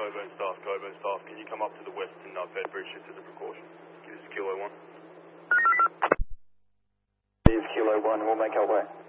Coburn staff, can you come up to the western Bedbridge just as a precaution? This is Kilo 1. This is Kilo 1, we'll make our way.